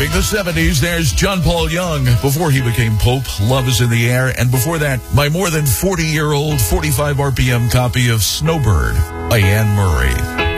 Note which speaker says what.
Speaker 1: Celebrating the 70s, there's John Paul Young. Before he became Pope, Love is in the Air. And before that, my more than 40-year-old 45 RPM copy of Snowbird by Anne Murray.